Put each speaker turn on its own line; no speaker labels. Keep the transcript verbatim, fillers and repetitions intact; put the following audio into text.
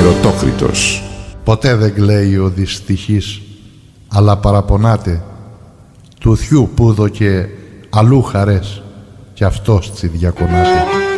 Ερωτόκριτος.
Ποτέ δεν κλαίει ο δυστυχής, αλλά παραπονάται του θειού που δωκε αλλού χαρές κι αυτός τσι διακονάται.